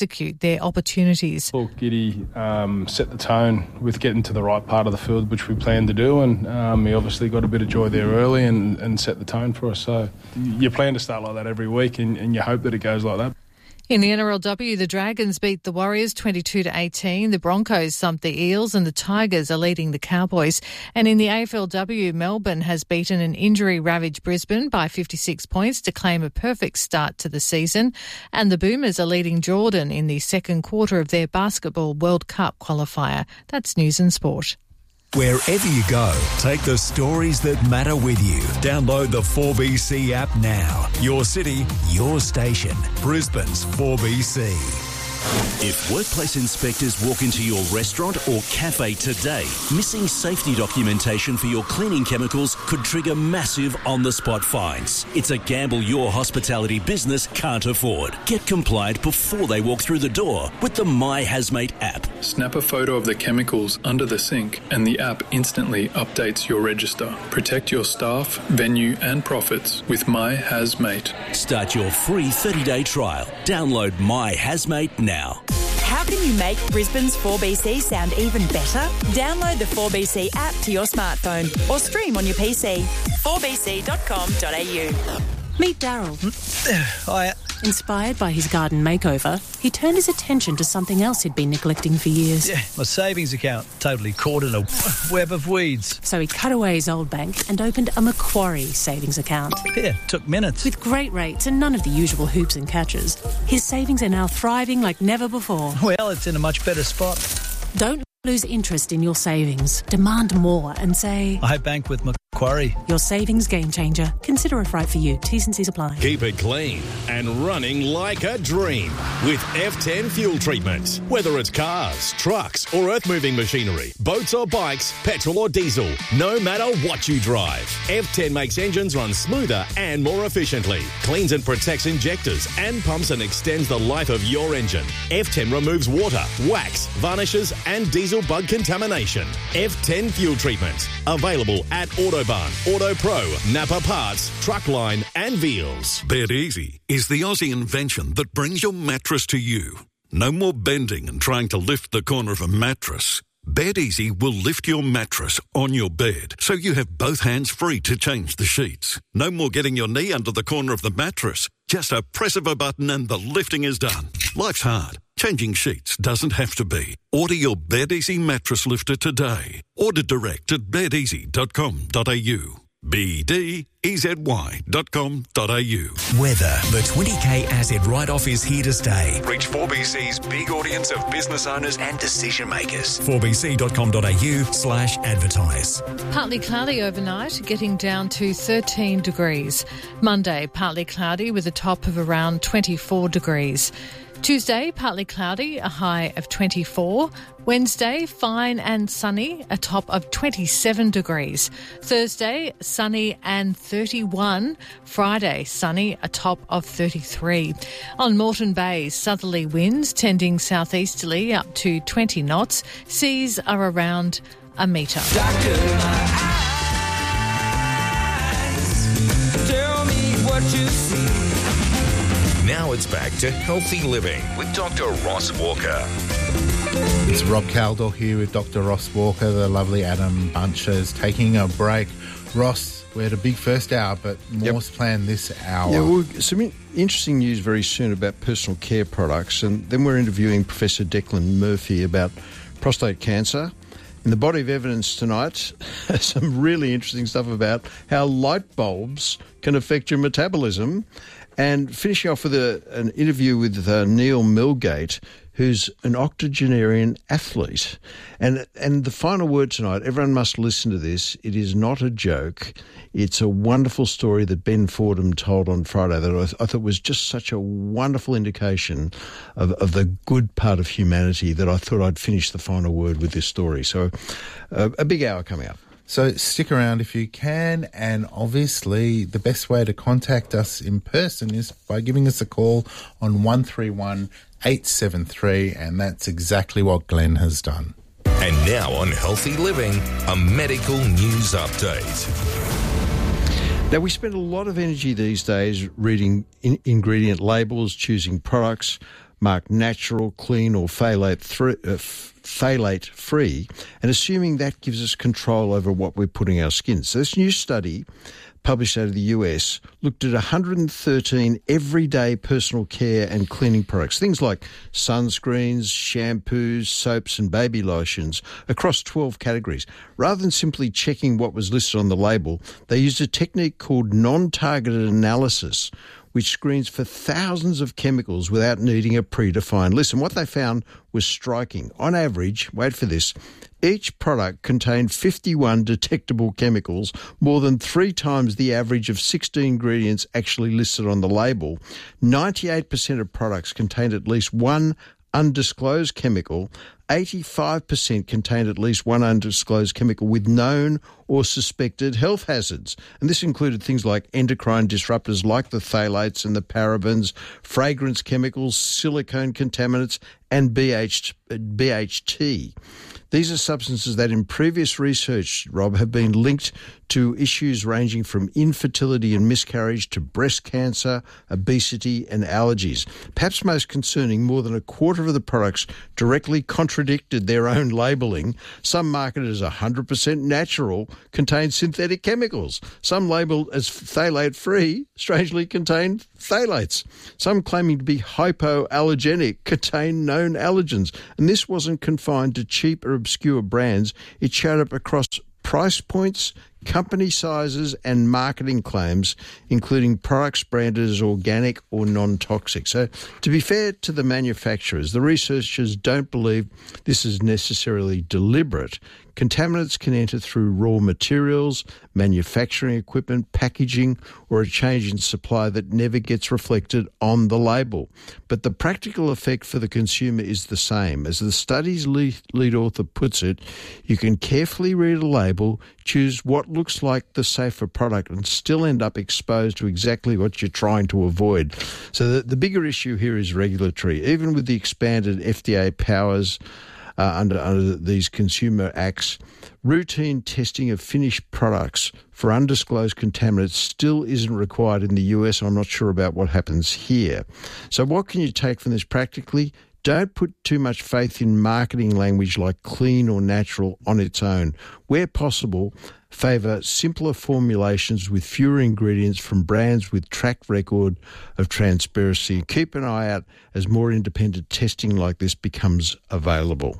execute their opportunities. Well, Giddy set the tone with getting to the right part of the field, which we planned to do, and he obviously got a bit of joy there early and set the tone for us. So you plan to start like that every week, and you hope that it goes like that. In the NRLW, the Dragons beat the Warriors 22-18. The Broncos thumped the Eels and the Tigers are leading the Cowboys. And in the AFLW, Melbourne has beaten an injury-ravaged Brisbane by 56 points to claim a perfect start to the season. And the Boomers are leading Jordan in the second quarter of their Basketball World Cup qualifier. That's News and Sport. Wherever you go, take the stories that matter with you. Download the 4BC app now. Your city, your station. Brisbane's 4BC. If workplace inspectors walk into your restaurant or cafe today, missing safety documentation for your cleaning chemicals could trigger massive on-the-spot fines. It's a gamble your hospitality business can't afford. Get compliant before they walk through the door with the My Hazmate app. Snap a photo of the chemicals under the sink and the app instantly updates your register. Protect your staff, venue and profits with My Hazmate. Start your free 30-day trial. Download My Hazmate now. How can you make Brisbane's 4BC sound even better? Download the 4BC app to your smartphone or stream on your PC. 4bc.com.au. Meet Daryl. Hi. Inspired by his garden makeover, he turned his attention to something else he'd been neglecting for years. Yeah, my savings account, totally caught in a web of weeds. So he cut away his old bank and opened a Macquarie savings account. Yeah, took minutes. With great rates and none of the usual hoops and catches, his savings are now thriving like never before. Well, it's in a much better spot. Don't lose interest in your savings. Demand more and say, I bank with Macquarie. Your savings game changer. Consider if right for you. T's and C's apply. Keep it clean and running like a dream with F10 fuel treatment. Whether it's cars, trucks or earth-moving machinery, boats or bikes, petrol or diesel, no matter what you drive, F10 makes engines run smoother and more efficiently, cleans and protects injectors and pumps and extends the life of your engine. F10 removes water, wax, varnishes and diesel bug contamination. F10 fuel treatment. Available at Autobahn, Auto Pro, Napa Parts, Truckline and Veals. Bed Easy is the Aussie invention that brings your mattress to you. No more bending and trying to lift the corner of a mattress. Bed Easy will lift your mattress on your bed so you have both hands free to change the sheets. No more getting your knee under the corner of the mattress. Just a press of a button and the lifting is done. Life's hard. Changing sheets doesn't have to be. Order your Bed Easy mattress lifter today. Order direct at bedeasy.com.au. BDEZY.com.au. Weather. The 20k asset write-off is here to stay. Reach 4BC's big audience of business owners and decision makers. 4bc.com.au/advertise. Partly cloudy overnight, getting down to 13 degrees. Monday, partly cloudy with a top of around 24 degrees. Tuesday, partly cloudy, a high of 24. Wednesday, fine and sunny, a top of 27 degrees. Thursday, sunny and 31. Friday, sunny, a top of 33. On Moreton Bay, southerly winds tending southeasterly up to 20 knots. Seas are around a metre. Doctor, my eyes, tell me what you see. Now it's back to Healthy Living with Dr. Ross Walker. It's Rob Caldor here with Dr. Ross Walker. The lovely Adam Buncher is taking a break. Ross, we had a big first hour, but more's planned this hour. Yeah, well, some interesting news very soon about personal care products, and then we're interviewing Professor Declan Murphy about prostate cancer. In the body of evidence tonight, some really interesting stuff about how light bulbs can affect your metabolism. And finishing off with an interview with Neil Milgate, who's an octogenarian athlete. And the final word tonight, everyone must listen to this. It is not a joke. It's a wonderful story that Ben Fordham told on Friday that I thought was just such a wonderful indication of the good part of humanity that I thought I'd finish the final word with this story. So a big hour coming up. So stick around if you can, and obviously the best way to contact us in person is by giving us a call on 131 873, and that's exactly what Glenn has done. And now on Healthy Living, a medical news update. Now, we spend a lot of energy these days reading ingredient labels, choosing products, marked natural, clean or phthalate-free, and assuming that gives us control over what we're putting in our skin. So this new study, published out of the US, looked at 113 everyday personal care and cleaning products, things like sunscreens, shampoos, soaps and baby lotions across 12 categories. Rather than simply checking what was listed on the label, they used a technique called non-targeted analysis, which screens for thousands of chemicals without needing a predefined list. And what they found was striking. On average, wait for this, each product contained 51 detectable chemicals, more than 3 times the average of 60 ingredients actually listed on the label. 98% of products contained at least one undisclosed chemical. 85% contained at least one undisclosed chemical with known or suspected health hazards. And this included things like endocrine disruptors like the phthalates and the parabens, fragrance chemicals, silicone contaminants, and BHT. These are substances that in previous research, Rob, have been linked to issues ranging from infertility and miscarriage to breast cancer, obesity and allergies. Perhaps most concerning, more than a quarter of the products directly contradicted their own labelling. Some marketed as 100% natural contained synthetic chemicals. Some labelled as phthalate-free strangely contained phthalates. Some claiming to be hypoallergenic contained known allergens. And this wasn't confined to cheap or obscure brands. It showed up across price points, company sizes and marketing claims, including products branded as organic or non-toxic. So to be fair to the manufacturers, the researchers don't believe this is necessarily deliberate. Contaminants can enter through raw materials, manufacturing equipment, packaging, or a change in supply that never gets reflected on the label. But the practical effect for the consumer is the same. As the study's lead author puts it, you can carefully read a label, choose what looks like the safer product, and still end up exposed to exactly what you're trying to avoid. So the bigger issue here is regulatory. Even with the expanded FDA powers under these consumer acts, routine testing of finished products for undisclosed contaminants still isn't required in the US. I'm not sure about what happens here. So what can you take from this practically? Don't put too much faith in marketing language like clean or natural on its own. Where possible, favour simpler formulations with fewer ingredients from brands with track record of transparency. Keep an eye out as more independent testing like this becomes available.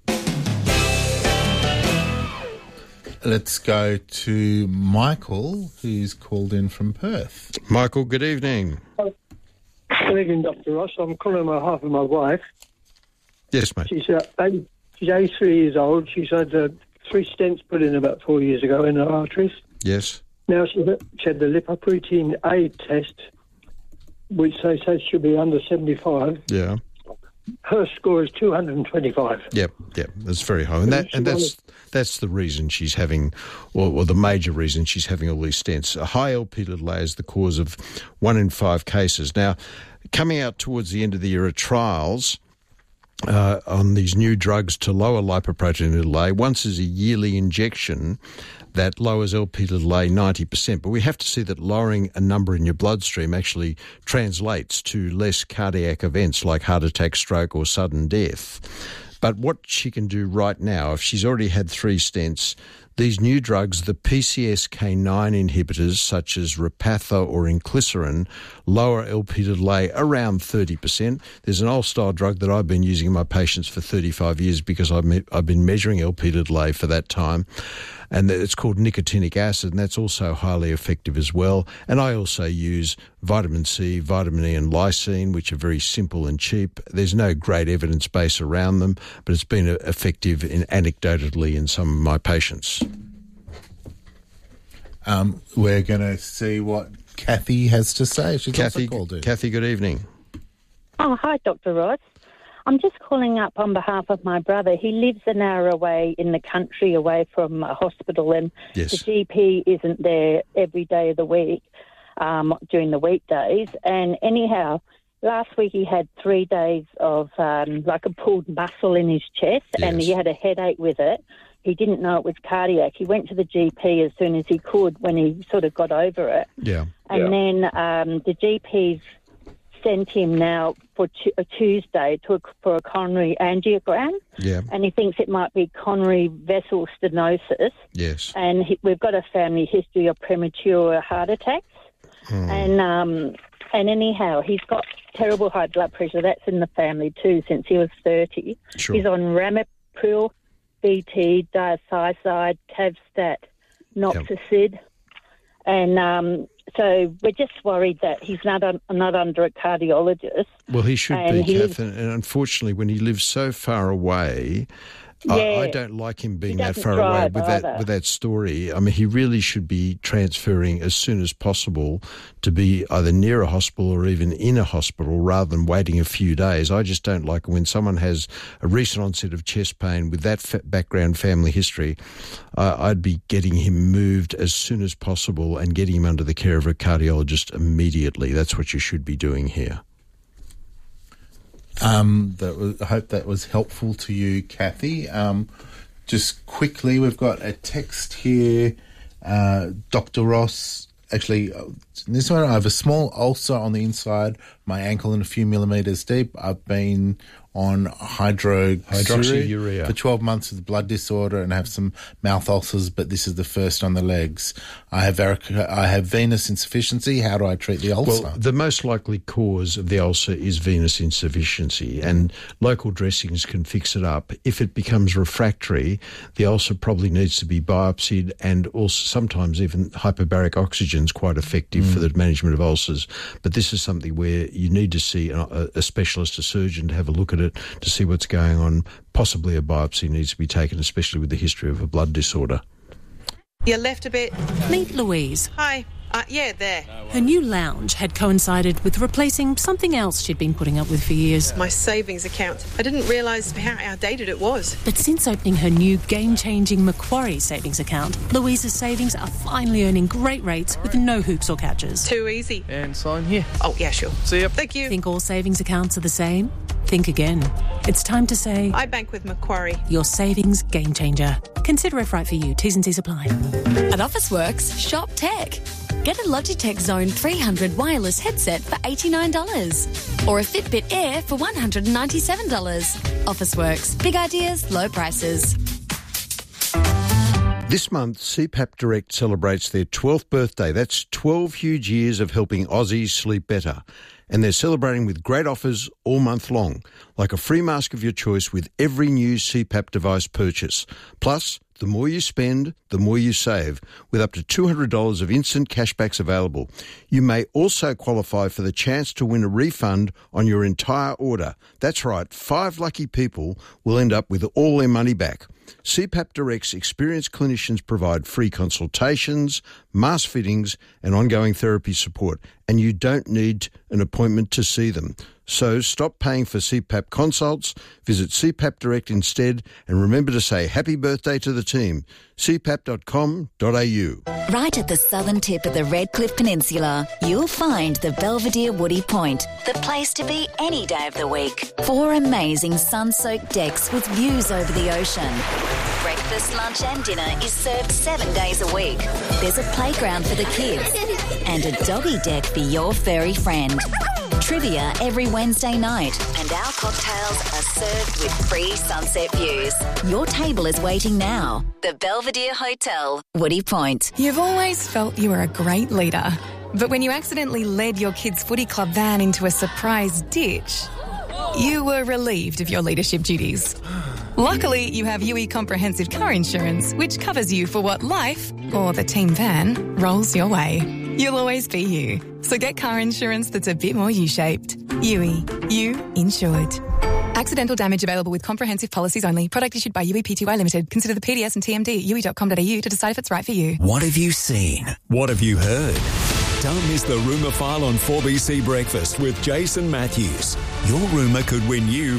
Let's go to Michael, who's called in from Perth. Michael, good evening. Good evening, Dr. Ross. I'm calling on behalf of my wife. Yes, mate. She's 83 years old. She's had 3 stents put in about 4 years ago in her arteries. Yes. Now she had the lipoprotein A test, which they say should be under 75. Yeah. Her score is 225. Yep, that's very high, and that's the reason she's having, or the major reason she's having all these stents. A high Lp(a) is the cause of 1 in 5 cases. Now, coming out towards the end of the year are trials on these new drugs to lower lipoprotein A. Once is a yearly injection that lowers Lp(a) 90%. But we have to see that lowering a number in your bloodstream actually translates to less cardiac events like heart attack, stroke or sudden death. But what she can do right now, if she's already had 3 stents, these new drugs, the PCSK9 inhibitors such as Repatha or inclisiran, lower Lp(a) around 30%. There's an old-style drug that I've been using in my patients for 35 years because I've been measuring Lp(a) for that time, and it's called nicotinic acid, and that's also highly effective as well. And I also use vitamin C, vitamin E and lysine, which are very simple and cheap. There's no great evidence base around them, but it's been effective anecdotally in some of my patients. We're going to see what Kathy has to say. She's also called in. Kathy, good evening. Oh, hi, Dr. Ross. I'm just calling up on behalf of my brother. He lives an hour away in the country, away from a hospital, and the GP isn't there every day of the week during the weekdays. And anyhow, last week he had 3 days of like a pulled muscle in his chest, and he had a headache with it. He didn't know it was cardiac. He went to the GP as soon as he could when he sort of got over it. Yeah. And then the GP's sent him now for Tuesday for a coronary angiogram. Yeah. And he thinks it might be coronary vessel stenosis. Yes. And we've got a family history of premature heart attacks. And anyhow, he's got terrible high blood pressure. That's in the family too since he was 30. Sure. He's on Ramipril, BT, diazepam, Tavstat, Noxacid. And so we're just worried that he's not under a cardiologist. Well, he should be, Kath, and unfortunately when he lives so far away... I don't like him being that far away with that story. I mean, he really should be transferring as soon as possible to be either near a hospital or even in a hospital rather than waiting a few days. I just don't like when someone has a recent onset of chest pain with that background family history. I'd be getting him moved as soon as possible and getting him under the care of a cardiologist immediately. That's what you should be doing here. I hope that was helpful to you, Kathy. Just quickly, we've got a text here. Dr. Ross, actually, this one, I have a small ulcer on the inside, my ankle and a few millimetres deep. I've been on hydroxyurea for 12 months with a blood disorder and have some mouth ulcers, but this is the first on the legs. I have venous insufficiency. How do I treat the ulcer? Well, the most likely cause of the ulcer is venous insufficiency, and local dressings can fix it up. If it becomes refractory, the ulcer probably needs to be biopsied, and also sometimes even hyperbaric oxygen is quite effective for the management of ulcers. But this is something where you need to see a specialist, a surgeon, to have a look at it to see what's going on. Possibly a biopsy needs to be taken, especially with the history of a blood disorder. You left a bit. Meet Louise. Hi. Yeah, there. Her new lounge had coincided with replacing something else she'd been putting up with for years. My savings account. I didn't realise how outdated it was. But since opening her new game-changing Macquarie savings account, Louise's savings are finally earning great rates with no hoops or catches. Too easy. And sign here. Oh, yeah, sure. See ya. Thank you. Think all savings accounts are the same? Think again. It's time to say... I bank with Macquarie. Your savings game changer. Consider if right for you. T's and C's apply. At Officeworks, shop tech. Get a Logitech Zone 300 wireless headset for $89 or a Fitbit Air for $197. Officeworks. Big ideas, low prices. This month, CPAP Direct celebrates their 12th birthday. That's 12 huge years of helping Aussies sleep better. And they're celebrating with great offers all month long, like a free mask of your choice with every new CPAP device purchase. Plus, the more you spend, the more you save, with up to $200 of instant cashbacks available. You may also qualify for the chance to win a refund on your entire order. That's right, 5 lucky people will end up with all their money back. CPAP Direct's experienced clinicians provide free consultations, mask fittings and ongoing therapy support, and you don't need an appointment to see them. So stop paying for CPAP consults, visit CPAP Direct instead, and remember to say happy birthday to the team. cpap.com.au. Right at the southern tip of the Redcliffe Peninsula, you'll find the Belvedere Woody Point, the place to be any day of the week. 4 amazing sun-soaked decks with views over the ocean. Breakfast, lunch and dinner is served 7 days a week. There's a playground for the kids and a doggy deck for your furry friend. Trivia every Wednesday night, and our cocktails are served with free sunset views. Your table is waiting now. The Belvedere Hotel, Woody Point. You've always felt you were a great leader, but when you accidentally led your kids' footy club van into a surprise ditch, you were relieved of your leadership duties. Luckily, you have UE Comprehensive Car Insurance, which covers you for what life, or the team van, rolls your way. You'll always be you. So get car insurance that's a bit more U-shaped. UE. You insured. Accidental damage available with comprehensive policies only. Product issued by UE Pty Limited. Consider the PDS and TMD at UE.com.au to decide if it's right for you. What have you seen? What have you heard? Don't miss the Rumour File on 4BC Breakfast with Jason Matthews. Your rumour could win you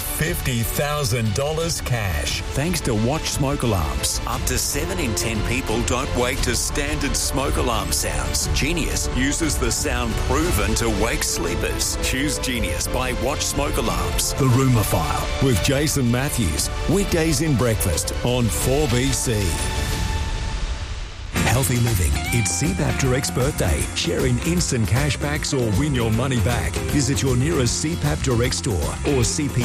$50,000 cash. Thanks to Watch Smoke Alarms. Up to 7 in 10 people don't wake to standard smoke alarm sounds. Genius uses the sound proven to wake sleepers. Choose Genius by Watch Smoke Alarms. The Rumour File with Jason Matthews. Weekdays in Breakfast on 4BC. Healthy living. It's CPAP Direct's birthday. Share in instant cashbacks or win your money back. Visit your nearest CPAP Direct store or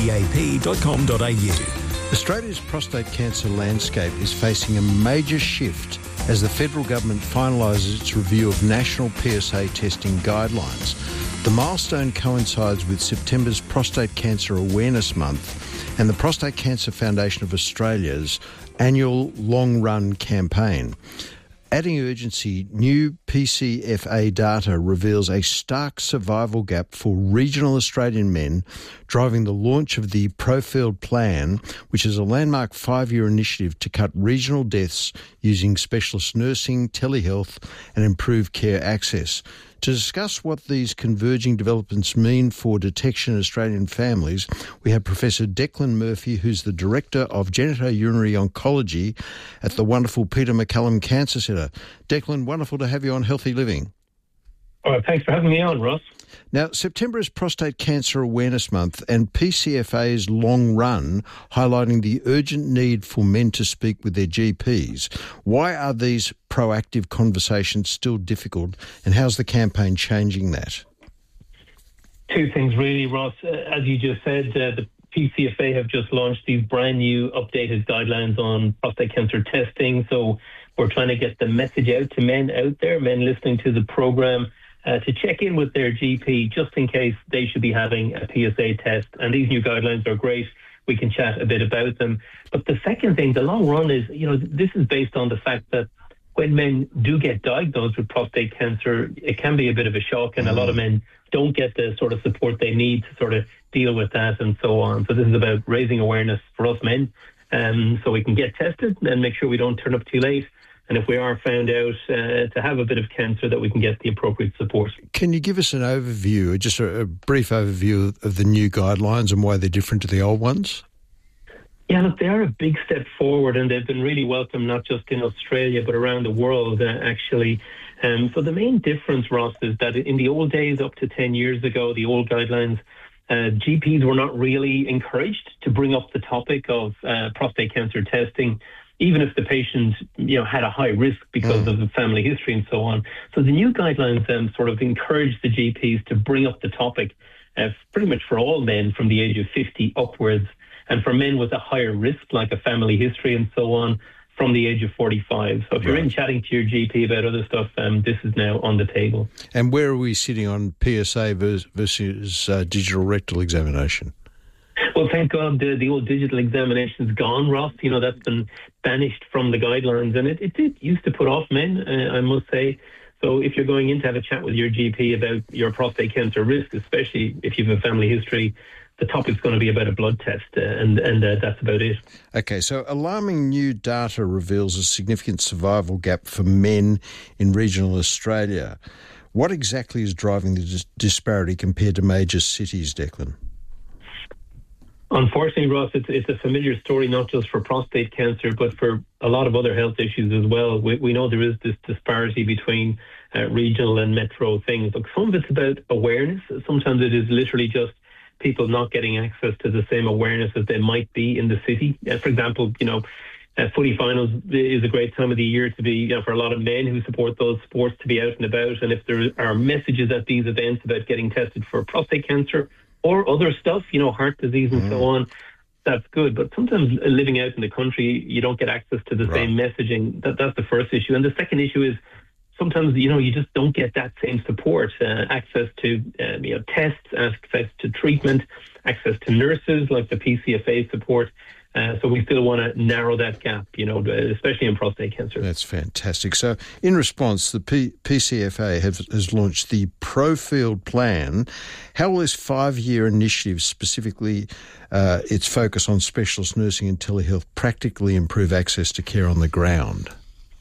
cpap.com.au. Australia's prostate cancer landscape is facing a major shift as the federal government finalises its review of national PSA testing guidelines. The milestone coincides with September's Prostate Cancer Awareness Month and the Prostate Cancer Foundation of Australia's annual long-run campaign. Adding urgency, new PCFA data reveals a stark survival gap for regional Australian men, driving the launch of the Profield Plan, which is a landmark 5-year initiative to cut regional deaths using specialist nursing, telehealth and improved care access. To discuss what these converging developments mean for detection in Australian families, we have Professor Declan Murphy, who's the Director of Genitourinary Oncology at the wonderful Peter MacCallum Cancer Centre. Declan, wonderful to have you on Healthy Living. All right, thanks for having me on, Ross. Now, September is Prostate Cancer Awareness Month and PCFA's long run, highlighting the urgent need for men to speak with their GPs. Why are these proactive conversations still difficult, and how's the campaign changing that? Two things really, Ross. As you just said, the PCFA have just launched these brand new updated guidelines on prostate cancer testing. So we're trying to get the message out to men out there, men listening to the programme, to check in with their GP just in case they should be having a PSA test. And these new guidelines are great. We can chat a bit about them. But the second thing, the long run is, this is based on the fact that when men do get diagnosed with prostate cancer, it can be a bit of a shock, and a lot of men don't get the sort of support they need to sort of deal with that and so on. So this is about raising awareness for us men, so we can get tested and make sure we don't turn up too late. And if we are found out to have a bit of cancer, that we can get the appropriate support. Can you give us an overview, just a brief overview of the new guidelines and why they're different to the old ones? Yeah, look, they are a big step forward, and they've been really welcome, not just in Australia, but around the world, actually. So the main difference, Ross, is that in the old days, up to 10 years ago, the old guidelines, GPs were not really encouraged to bring up the topic of prostate cancer testing, even if the patient, had a high risk because of the family history and so on. So the new guidelines sort of encourage the GPs to bring up the topic pretty much for all men from the age of 50 upwards, and for men with a higher risk, like a family history and so on, from the age of 45. So if you're in chatting to your GP about other stuff, this is now on the table. And where are we sitting on PSA versus digital rectal examination? Well, thank God the old digital examination's gone, Ross. That's been banished from the guidelines, and it did used to put off men, I must say. So if you're going in to have a chat with your GP about your prostate cancer risk, especially if you have a family history, the topic's going to be about a blood test, and that's about it. Okay, so alarming new data reveals a significant survival gap for men in regional Australia. What exactly is driving the disparity compared to major cities, Declan? Unfortunately, Ross, it's a familiar story, not just for prostate cancer, but for a lot of other health issues as well. We know there is this disparity between regional and metro things. Look, some of it's about awareness. Sometimes it is literally just people not getting access to the same awareness as they might be in the city. For example, footy finals is a great time of the year to be, for a lot of men who support those sports, to be out and about. And if there are messages at these events about getting tested for prostate cancer or other stuff, heart disease and so on, that's good. But sometimes living out in the country, you don't get access to the same messaging. That's the first issue. And the second issue is sometimes, you just don't get that same support, access to tests, access to treatment, access to nurses like the PCFA support. So we still want to narrow that gap, especially in prostate cancer. That's fantastic. So in response, the PCFA has launched the Profield Plan. How will this 5-year initiative, specifically its focus on specialist nursing and telehealth, practically improve access to care on the ground?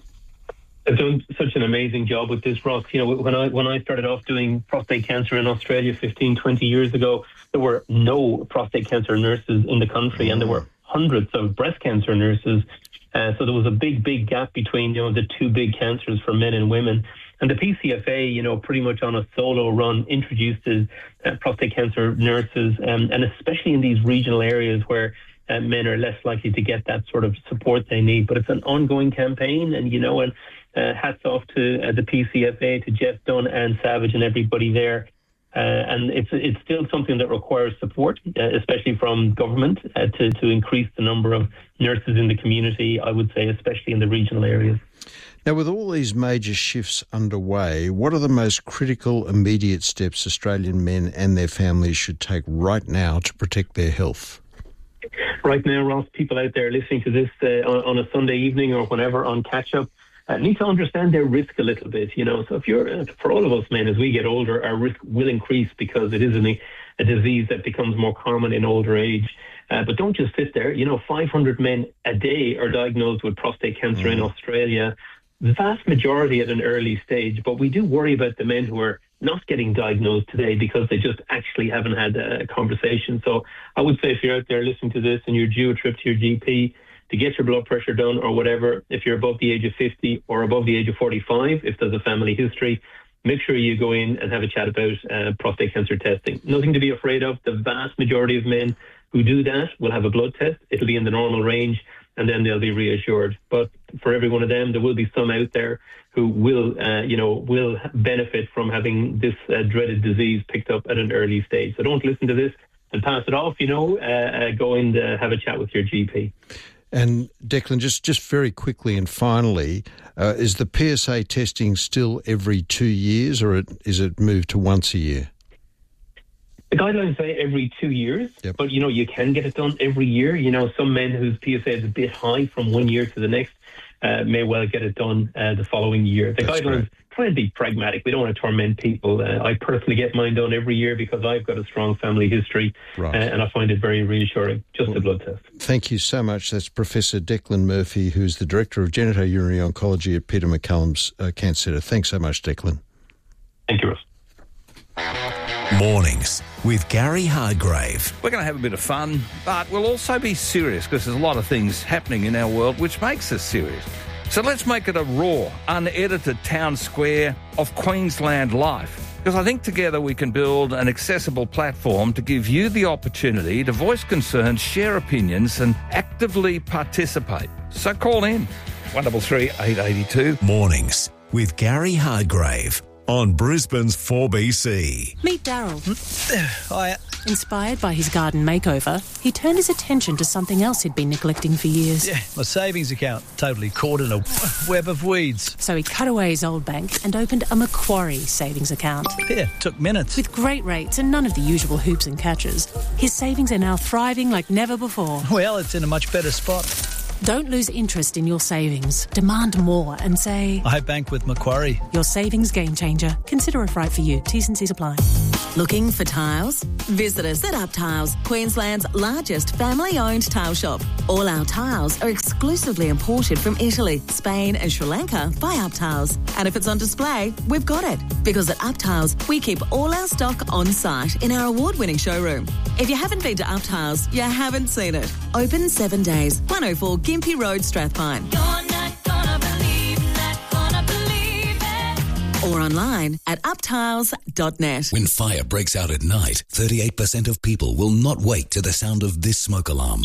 I've done such an amazing job with this, Ross. When I started off doing prostate cancer in Australia 15, 20 years ago, there were no prostate cancer nurses in the country, and there were hundreds of breast cancer nurses. So there was a big gap between, the two big cancers for men and women. And the PCFA, pretty much on a solo run, introduces prostate cancer nurses, and especially in these regional areas where men are less likely to get that sort of support they need. But it's an ongoing campaign, and hats off to the PCFA, to Jeff Dunn and Savage and everybody there. And it's still something that requires support, especially from government, to increase the number of nurses in the community, I would say, especially in the regional areas. Now, with all these major shifts underway, what are the most critical immediate steps Australian men and their families should take right now to protect their health? Right now, Ross, people out there listening to this on a Sunday evening or whenever on catch-up need to understand their risk a little bit. So if you're, for all of us men, as we get older, our risk will increase because it is a disease that becomes more common in older age. But don't just sit there. 500 men a day are diagnosed with prostate cancer in Australia, the vast majority at an early stage. But we do worry about the men who are not getting diagnosed today because they just actually haven't had a conversation. So I would say if you're out there listening to this and you're due a trip to your GP to get your blood pressure done or whatever, if you're above the age of 50 or above the age of 45, if there's a family history, make sure you go in and have a chat about prostate cancer testing. Nothing to be afraid of. The vast majority of men who do that will have a blood test. It'll be in the normal range, and then they'll be reassured. But for every one of them, there will be some out there who will benefit from having this dreaded disease picked up at an early stage. So don't listen to this and pass it off. Go and have a chat with your GP. And Declan, just very quickly and finally, is the PSA testing still every 2 years, or is it moved to once a year? The guidelines say every 2 years, but you can get it done every year. Some men whose PSA is a bit high from 1 year to the next may well get it done the following year. The guidelines try and be pragmatic. We don't want to torment people. I personally get mine done every year because I've got a strong family history, and I find it very reassuring. Just a blood test. Thank you so much. That's Professor Declan Murphy, who's the Director of Genitourinary Oncology at Peter MacCallum's Cancer Centre. Thanks so much, Declan. Thank you, Ross. Mornings with Gary Hargrave. We're going to have a bit of fun, but we'll also be serious because there's a lot of things happening in our world which makes us serious. So let's make it a raw, unedited town square of Queensland life. Because I think together we can build an accessible platform to give you the opportunity to voice concerns, share opinions and actively participate. So call in 133 882. Mornings with Gary Hargrave on Brisbane's 4BC. Meet Daryl. Hiya. Inspired by his garden makeover, he turned his attention to something else he'd been neglecting for years. Yeah, my savings account totally caught in a web of weeds. So he cut away his old bank and opened a Macquarie savings account. Yeah, took minutes. With great rates and none of the usual hoops and catches, his savings are now thriving like never before. Well, it's in a much better spot. Don't lose interest in your savings. Demand more and say, I bank with Macquarie. Your savings game changer. Consider if right for you. T's and C's apply. Looking for tiles? Visit us at Up Tiles, Queensland's largest family-owned tile shop. All our tiles are exclusively imported from Italy, Spain and Sri Lanka by Up Tiles. And if it's on display, we've got it. Because at Up Tiles, we keep all our stock on site in our award-winning showroom. If you haven't been to Up Tiles, you haven't seen it. Open 7 days, 104 Gympie Road, Strathpine. Or online at uptiles.net. When fire breaks out at night, 38% of people will not wake to the sound of this smoke alarm.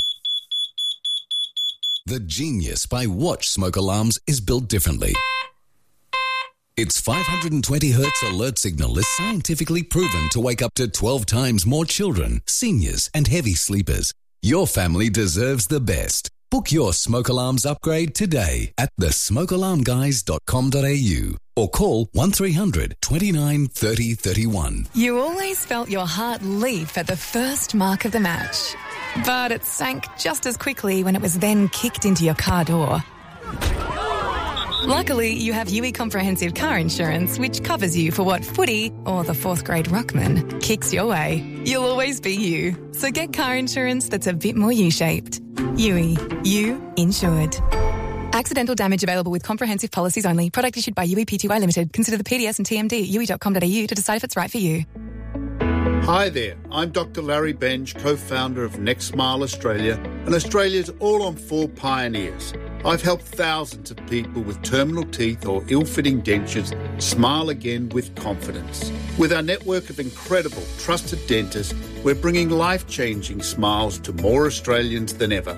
The genius by Watch smoke alarms is built differently. Its 520 hertz alert signal is scientifically proven to wake up to 12 times more children, seniors and heavy sleepers. Your family deserves the best. Book your smoke alarms upgrade today at thesmokealarmguys.com.au or call 1300 29 30 31. You always felt your heart leap at the first mark of the match, but it sank just as quickly when it was then kicked into your car door. Luckily, you have UE Comprehensive Car Insurance, which covers you for what footy or the fourth grade ruckman kicks your way. You'll always be you. So get car insurance that's a bit more U-shaped. UE. You insured. Accidental damage available with comprehensive policies only. Product issued by UE Pty Limited. Consider the PDS and TMD at UE.com.au to decide if it's right for you. Hi there, I'm Dr. Larry Benj, co-founder of Next Smile Australia and Australia's all-on-4 pioneers. I've helped thousands of people with terminal teeth or ill-fitting dentures smile again with confidence. With our network of incredible, trusted dentists, we're bringing life-changing smiles to more Australians than ever.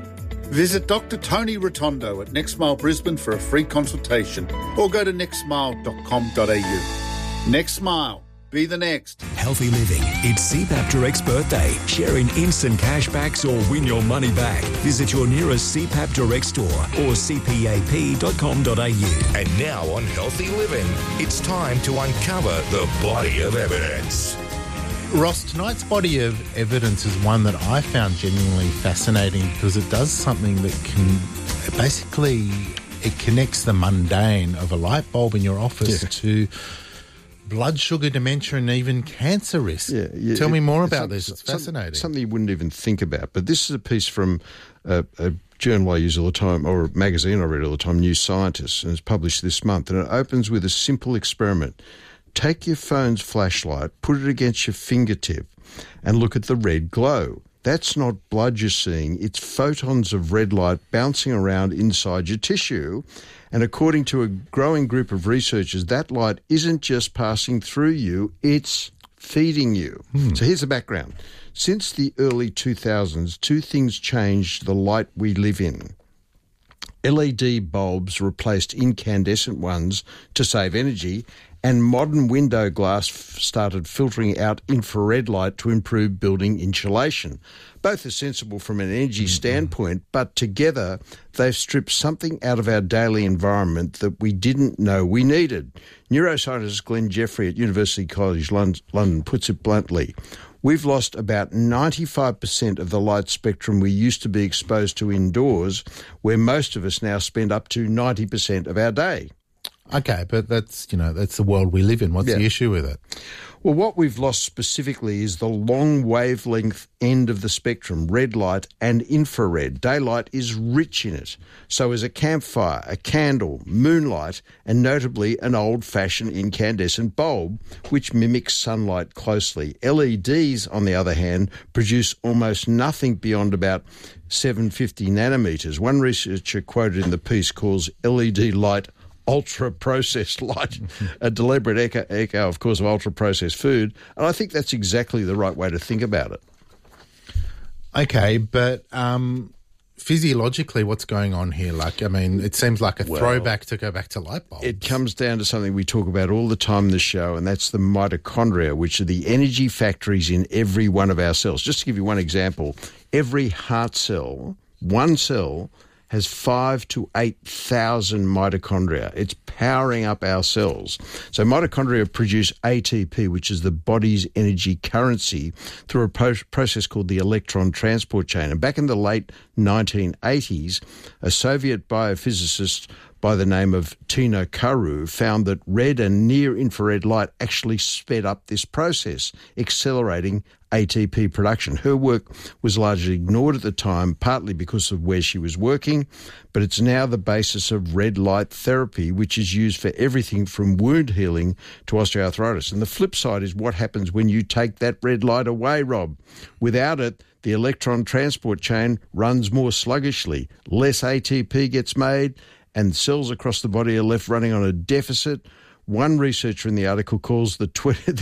Visit Dr. Tony Rotondo at Next Smile Brisbane for a free consultation or go to nextsmile.com.au. Next Smile. Be the next. Healthy living. It's CPAP Direct's birthday. Sharing instant cashbacks or win your money back. Visit your nearest CPAP Direct store or cpap.com.au. And now on Healthy Living, it's time to uncover the body of evidence. Ross, tonight's body of evidence is one that I found genuinely fascinating because it does something that can basically, it connects the mundane of a light bulb in your office to blood sugar, dementia, and even cancer risk. Tell me more about this. It's fascinating. Something you wouldn't even think about. But this is a piece from a journal I use all the time, or a magazine I read all the time, New Scientist, and it's published this month. And it opens with a simple experiment. Take your phone's flashlight, put it against your fingertip, and look at the red glow. That's not blood you're seeing. It's photons of red light bouncing around inside your tissue. And according to a growing group of researchers, that light isn't just passing through you, it's feeding you. So here's the background. Since the early 2000s, two things changed the light we live in. LED bulbs replaced incandescent ones to save energy, and modern window glass started filtering out infrared light to improve building insulation. Both are sensible from an energy standpoint, but together they've stripped something out of our daily environment that we didn't know we needed. Neuroscientist Glenn Jeffrey at University College London puts it bluntly. We've lost about 95% of the light spectrum we used to be exposed to indoors, where most of us now spend up to 90% of our day. Okay, but that's the world we live in. What's the issue with it? Well, what we've lost specifically is the long wavelength end of the spectrum, red light and infrared. Daylight is rich in it. So is a campfire, a candle, moonlight, and notably an old-fashioned incandescent bulb, which mimics sunlight closely. LEDs, on the other hand, produce almost nothing beyond about 750 nanometres. One researcher quoted in the piece calls LED light ultra-processed light, a deliberate echo, of course, of ultra-processed food. And I think that's exactly the right way to think about it. Okay, but physiologically, what's going on here? It seems like a throwback to go back to light bulbs. It comes down to something we talk about all the time in the show, and that's the mitochondria, which are the energy factories in every one of our cells. Just to give you one example, every heart cell, one cell, has 5,000 to 8,000 mitochondria. It's powering up our cells. So mitochondria produce ATP, which is the body's energy currency, through a process called the electron transport chain. And back in the late 1980s, a Soviet biophysicist by the name of Tina Karu found that red and near-infrared light actually sped up this process, accelerating ATP production. Her work was largely ignored at the time, partly because of where she was working, but it's now the basis of red light therapy, which is used for everything from wound healing to osteoarthritis. And the flip side is what happens when you take that red light away, Rob. Without it, the electron transport chain runs more sluggishly. Less ATP gets made, and cells across the body are left running on a deficit. One researcher in the article calls the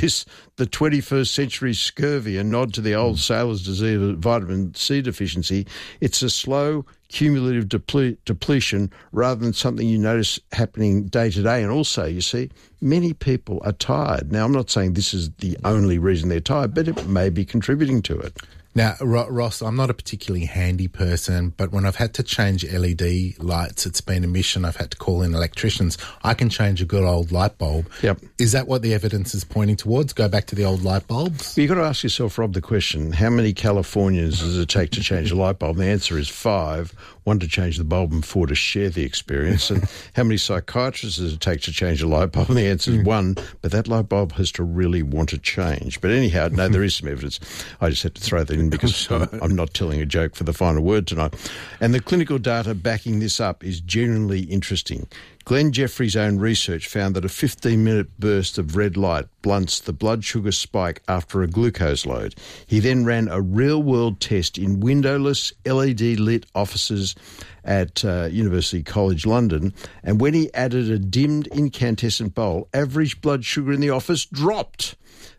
21st century scurvy a nod to the old sailor's disease of vitamin C deficiency. It's a slow, cumulative depletion rather than something you notice happening day to day. And also, you see, many people are tired. Now, I'm not saying this is the only reason they're tired, but it may be contributing to it. Now, Ross, I'm not a particularly handy person, but when I've had to change LED lights, it's been a mission. I've had to call in electricians. I can change a good old light bulb. Yep. Is that what the evidence is pointing towards? Go back to the old light bulbs? Well, you've got to ask yourself, Rob, the question, how many Californians does it take to change a light bulb? The answer is 5. 1 to change the bulb and 4 to share the experience. And how many psychiatrists does it take to change a light bulb? And the answer is 1, but that light bulb has to really want to change. But anyhow, no, there is some evidence. I just had to throw that in because I'm not telling a joke for the final word tonight. And the clinical data backing this up is genuinely interesting. Glenn Jeffrey's own research found that a 15-minute burst of red light blunts the blood sugar spike after a glucose load. He then ran a real-world test in windowless, LED-lit offices at University College London, and when he added a dimmed incandescent bulb, average blood sugar in the office dropped.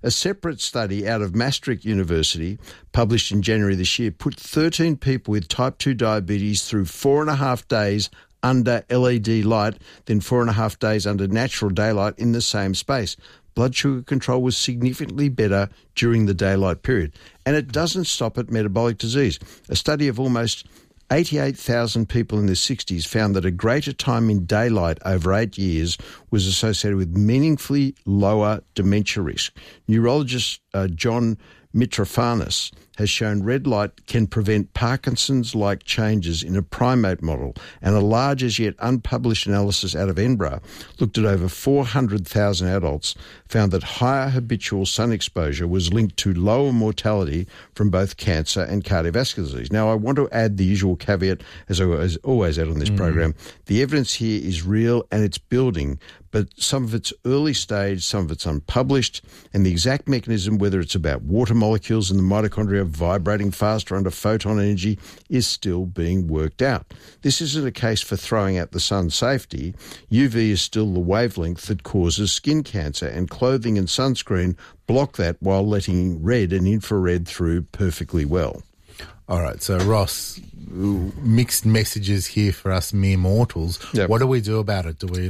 A separate study out of Maastricht University, published in January this year, put 13 people with type 2 diabetes through 4.5 days under LED light, then 4.5 days under natural daylight in the same space. Blood sugar control was significantly better during the daylight period. And it doesn't stop at metabolic disease. A study of almost 88,000 people in their 60s found that a greater time in daylight over 8 years was associated with meaningfully lower dementia risk. Neurologist John Mitrofanis has shown red light can prevent Parkinson's-like changes in a primate model, and a large as yet unpublished analysis out of Edinburgh looked at over 400,000 adults, found that higher habitual sun exposure was linked to lower mortality from both cancer and cardiovascular disease. Now, I want to add the usual caveat, as I always add on this program. The evidence here is real and it's building, but some of it's early stage, some of it's unpublished, and the exact mechanism, whether it's about water molecules in the mitochondria vibrating faster under photon energy, is still being worked out. This isn't a case for throwing out the sun's safety. UV is still the wavelength that causes skin cancer, and clothing and sunscreen block that while letting red and infrared through perfectly well. All right, so Ross, mixed messages here for us mere mortals. Yep. What do we do about it? Do we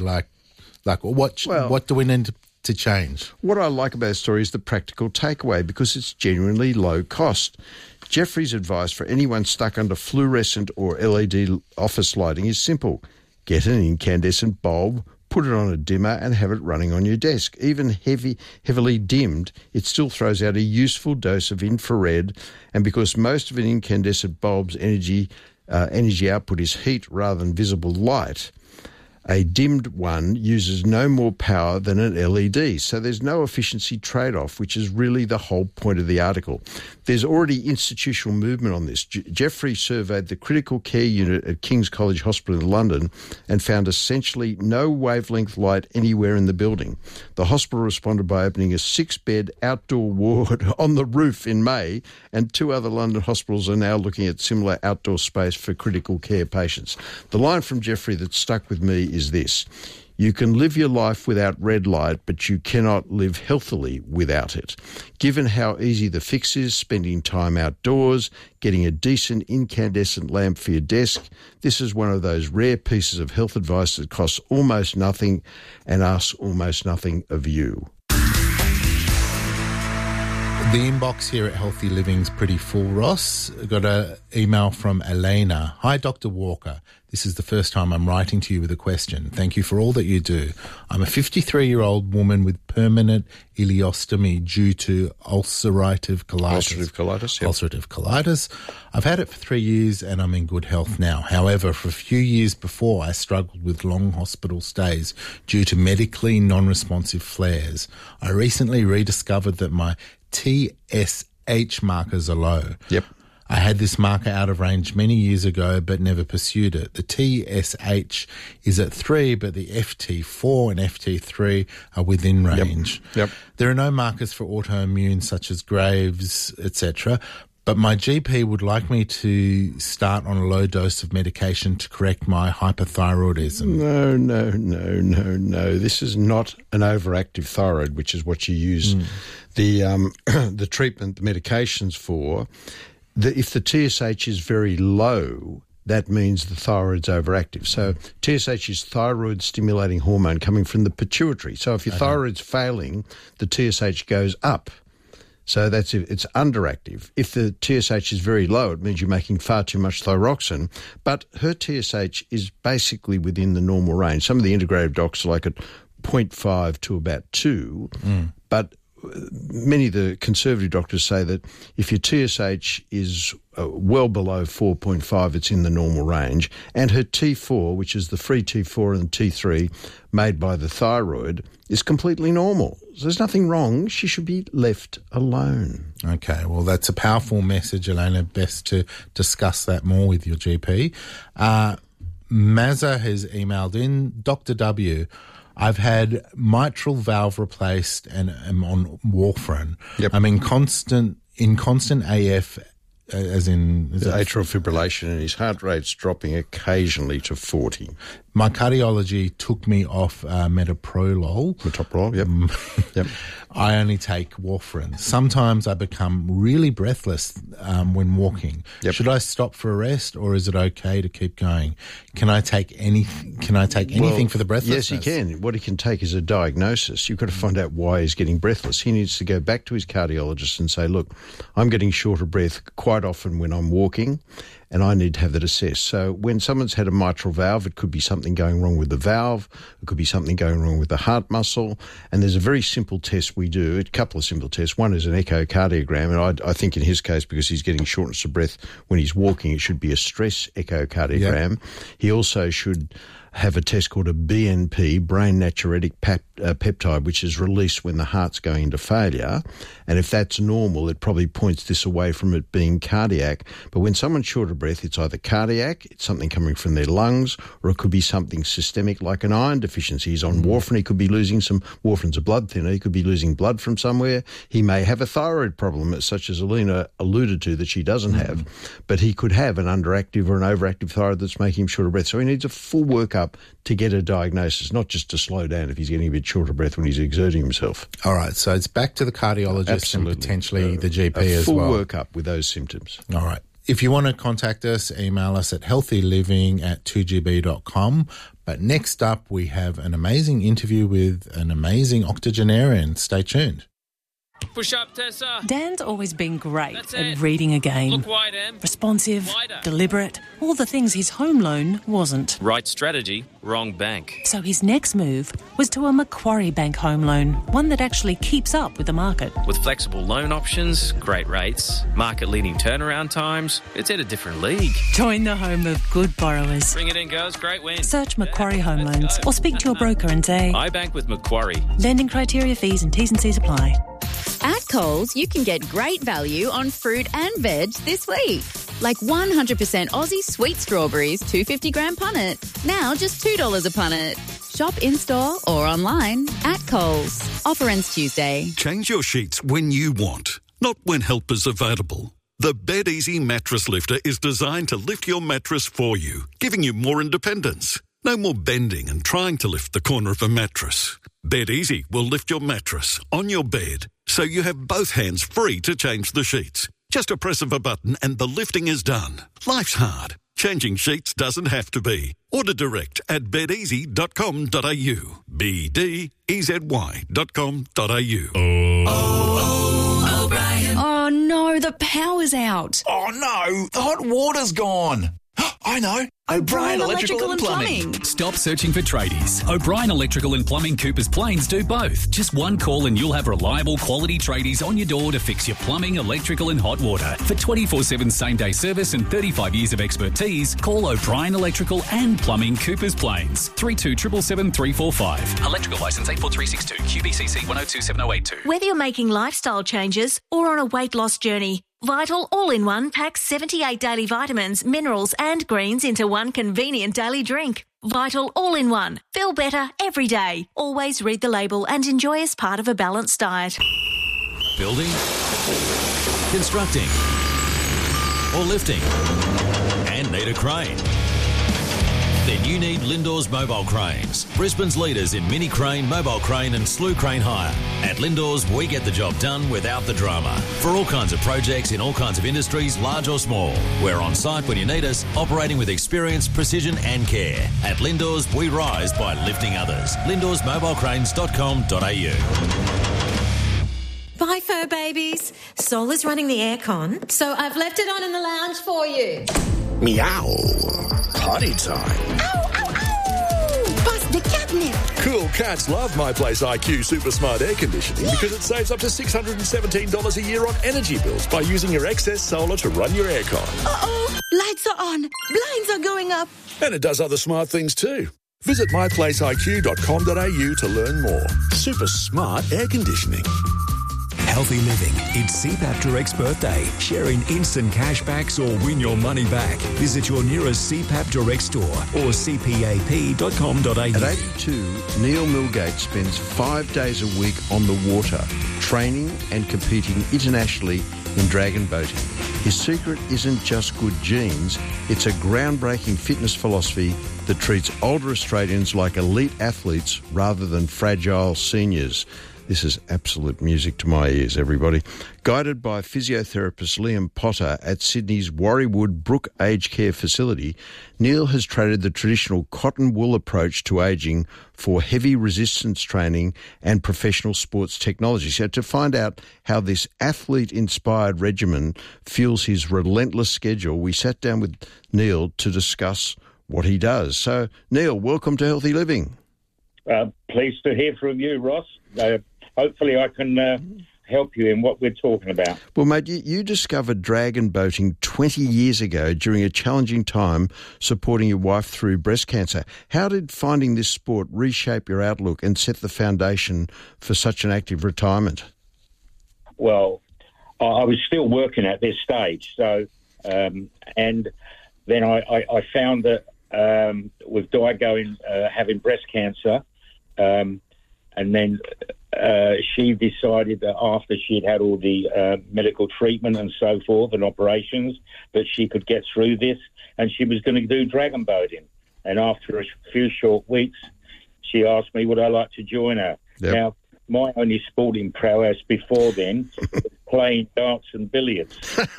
what do we need to change? What I like about the story is the practical takeaway, because it's genuinely low cost. Jeffrey's advice for anyone stuck under fluorescent or LED office lighting is simple. Get an incandescent bulb, put it on a dimmer and have it running on your desk. Even heavily dimmed, it still throws out a useful dose of infrared, and because most of an incandescent bulb's energy output is heat rather than visible light, a dimmed one uses no more power than an LED, so there's no efficiency trade-off, which is really the whole point of the article. There's already institutional movement on this. Jeffrey surveyed the critical care unit at King's College Hospital in London and found essentially no wavelength light anywhere in the building. The hospital responded by opening a 6-bed outdoor ward on the roof in May, and 2 other London hospitals are now looking at similar outdoor space for critical care patients. The line from Jeffrey that stuck with me is this: you can live your life without red light, but you cannot live healthily without it. Given how easy the fix is, spending time outdoors, getting a decent incandescent lamp for your desk, this is one of those rare pieces of health advice that costs almost nothing and asks almost nothing of you. The inbox here at Healthy Living's pretty full, Ross. Got an email from Elena. Hi, Dr. Walker. This is the first time I'm writing to you with a question. Thank you for all that you do. I'm a 53-year-old woman with permanent ileostomy due to ulcerative colitis. Ulcerative colitis. I've had it for 3 years and I'm in good health now. However, for a few years before, I struggled with long hospital stays due to medically non-responsive flares. I recently rediscovered that my TSH markers are low. Yep. I had this marker out of range many years ago but never pursued it. The TSH is at 3, but the FT4 and FT3 are within range. Yep. There are no markers for autoimmune such as Graves, etc., but my GP would like me to start on a low dose of medication to correct my hyperthyroidism. No. This is not an overactive thyroid, which is what you use the treatment, the medications for. If the TSH is very low, that means the thyroid's overactive. So TSH is thyroid-stimulating hormone coming from the pituitary. So if your thyroid's failing, the TSH goes up. So it's underactive. If the TSH is very low, it means you're making far too much thyroxine. But her TSH is basically within the normal range. Some of the integrative docs are like at 0.5 to about 2, but many of the conservative doctors say that if your TSH is well below 4.5, it's in the normal range. And her T4, which is the free T4 and T3 made by the thyroid, is completely normal. So there's nothing wrong. She should be left alone. Okay, well, that's a powerful message, Elena. Best to discuss that more with your GP. Mazza has emailed in, Dr. W., I've had mitral valve replaced and am on warfarin. Yep. I'm in constant AF, as in atrial fibrillation, and his heart rate's dropping occasionally to 40. My cardiology took me off metoprolol. Metoprolol, yep. Yep. I only take warfarin. Sometimes I become really breathless when walking. Yep. Should I stop for a rest, or is it okay to keep going? Can I take anything for the breathlessness? Yes, he can. What he can take is a diagnosis. You've got to find out why he's getting breathless. He needs to go back to his cardiologist and say, look, I'm getting short of breath quite often when I'm walking, and I need to have that assessed. So when someone's had a mitral valve, it could be something going wrong with the valve, it could be something going wrong with the heart muscle, and there's a very simple test we do, a couple of simple tests. One is an echocardiogram, and I think in his case, because he's getting shortness of breath when he's walking, it should be a stress echocardiogram. Yep. He also should have a test called a BNP, brain natriuretic peptide, which is released when the heart's going into failure. And if that's normal, it probably points this away from it being cardiac. But when someone's short of breath, it's either cardiac, it's something coming from their lungs, or it could be something systemic like an iron deficiency. He's on warfarin, he could be losing warfarin's a blood thinner, he could be losing blood from somewhere. He may have a thyroid problem, such as Alina alluded to, that she doesn't have. But he could have an underactive or an overactive thyroid that's making him short of breath. So he needs a full workup to get a diagnosis, not just to slow down if he's getting a bit short of breath when he's exerting himself. All right, so it's back to the cardiologist and potentially the GP as well. A full workup with those symptoms. All right. If you want to contact us, email us at healthyliving@2gb.com. But next up, we have an amazing interview with an amazing octogenarian. Stay tuned. Push up, Tessa. Dan's always been great at reading a game. Look wide, Em. Responsive, Wider. deliberate, all the things his home loan wasn't. Right strategy, wrong bank. So his next move was to a Macquarie Bank home loan, one that actually keeps up with the market. With flexible loan options, great rates, market-leading turnaround times, it's at a different league. Join the home of good borrowers. Bring it in, girls. Great win. Search Macquarie Home Loans or speak to your broker and say, I bank with Macquarie. Lending criteria, fees and T's and C's apply. At Coles, you can get great value on fruit and veg this week. Like 100% Aussie sweet strawberries, 250 gram punnet. Now just $2 a punnet. Shop in-store or online at Coles. Offer ends Tuesday. Change your sheets when you want, not when help is available. The BedEasy Mattress Lifter is designed to lift your mattress for you, giving you more independence. No more bending and trying to lift the corner of a mattress. BedEasy will lift your mattress on your bed, so you have both hands free to change the sheets. Just a press of a button and the lifting is done. Life's hard. Changing sheets doesn't have to be. Order direct at bedeasy.com.au. BDEZY.com.au. O'Brien. Oh no, the power's out. Oh no, the hot water's gone. I know. O'Brien Electrical and Plumbing. Stop searching for tradies. O'Brien Electrical and Plumbing Coopers Plains do both. Just one call and you'll have reliable quality tradies on your door to fix your plumbing, electrical and hot water. For 24/7 same-day service and 35 years of expertise, call O'Brien Electrical and Plumbing Coopers Plains. 3277 345. Electrical licence 84362. QBCC 102782. Whether you're making lifestyle changes or on a weight loss journey, Vital All-in-One packs 78 daily vitamins, minerals and greens into one convenient daily drink. Vital All-in-One. Feel better every day. Always read the label and enjoy as part of a balanced diet. Building, constructing, or lifting, and need a crane? Then you need Lindor's Mobile Cranes, Brisbane's leaders in mini crane, mobile crane and slew crane hire. At Lindor's, we get the job done without the drama. For all kinds of projects in all kinds of industries, large or small. We're on site when you need us, operating with experience, precision and care. At Lindor's, we rise by lifting others. Lindor'sMobileCranes.com.au. Bye, fur babies. Sol is running the aircon, so I've left it on in the lounge for you. Meow. Party time. Ow, ow, ow! Bust the catnip. Cool cats love My Place IQ Super Smart Air Conditioning because it saves up to $617 a year on energy bills by using your excess solar to run your aircon. Uh-oh. Lights are on. Blinds are going up. And it does other smart things too. Visit myplaceiq.com.au to learn more. Super smart air conditioning. Healthy living. It's CPAP Direct's birthday. Share in instant cashbacks or win your money back. Visit your nearest CPAP Direct store or cpap.com.au. At 82, Neil Milgate spends 5 days a week on the water, training and competing internationally in dragon boating. His secret isn't just good genes, it's a groundbreaking fitness philosophy that treats older Australians like elite athletes rather than fragile seniors. This is absolute music to my ears, everybody. Guided by physiotherapist Liam Potter at Sydney's Warriewood Brook Aged Care Facility, Neil has traded the traditional cotton wool approach to ageing for heavy resistance training and professional sports technology. So to find out how this athlete-inspired regimen fuels his relentless schedule, we sat down with Neil to discuss what he does. So, Neil, welcome to Healthy Living. Pleased to hear from you, Ross. Hopefully I can help you in what we're talking about. Well, mate, you discovered dragon boating 20 years ago during a challenging time supporting your wife through breast cancer. How did finding this sport reshape your outlook and set the foundation for such an active retirement? Well, I was still working at this stage, so and then I found that with Di going having breast cancer, and then she decided that after she'd had all the medical treatment and so forth and operations, that she could get through this, and she was going to do dragon boating. And after a few short weeks, she asked me would I like to join her. Yep. Now, my only sporting prowess before then was playing darts and billiards.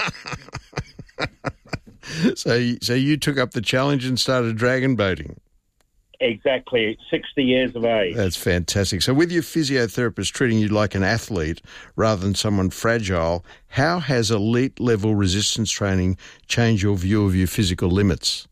So you took up the challenge and started dragon boating? Exactly, 60 years of age. That's fantastic. So with your physiotherapist treating you like an athlete rather than someone fragile, how has elite-level resistance training changed your view of your physical limits?